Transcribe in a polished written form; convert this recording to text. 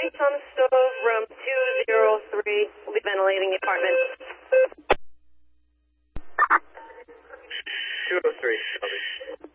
ice on the stove, room 203. We'll be ventilating the apartment. 203, Shelby.